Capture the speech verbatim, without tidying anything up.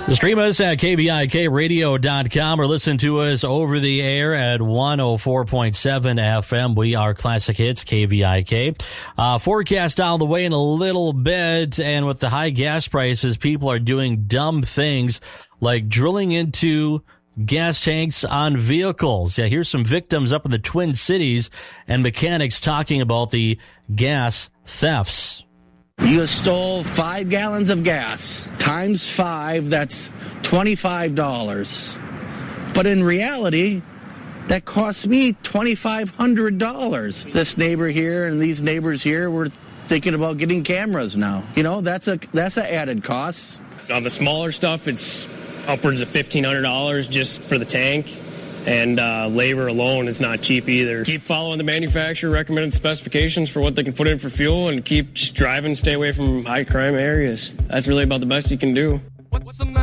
Stream us at K V I K radio dot com or listen to us over the air at one oh four point seven F M. We are Classic Hits, K V I K. Uh, forecast down the way in a little bit, and with the high gas prices, people are doing dumb things like drilling into gas tanks on vehicles. Yeah, here's some victims up in the Twin Cities and mechanics talking about the gas thefts. You stole five gallons of gas. Times five, that's twenty-five dollars. But in reality, that cost me twenty-five hundred dollars. This neighbor here and these neighbors here were thinking about getting cameras now. You know, that's a that's an added cost. On the smaller stuff, it's upwards of fifteen hundred dollars just for the tank. And uh, labor alone is not cheap either. Keep following the manufacturer recommended specifications for what they can put in for fuel, and keep just driving, stay away from high crime areas. That's really about the best you can do. What's the